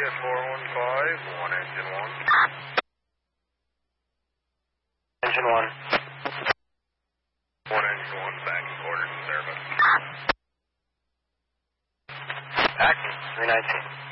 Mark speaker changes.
Speaker 1: at 415, one engine one.
Speaker 2: Engine 1.
Speaker 1: One engine one, back and quarters service.
Speaker 2: Acting, 319.